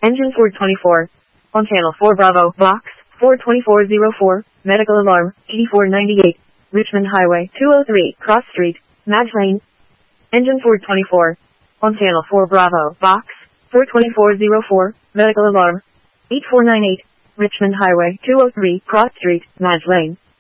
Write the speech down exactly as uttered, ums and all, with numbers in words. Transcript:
Engine Ford twenty-four. On channel four Bravo, box, four twenty-four oh four, medical alarm, eighty-four ninety-eight, Richmond Highway, two oh three, Cross Street, Madge Lane. Engine Ford twenty-four. On channel four Bravo, box, four twenty-four oh four, medical alarm, eighty-four ninety-eight, Richmond Highway, two oh three, Cross Street, Madge Lane.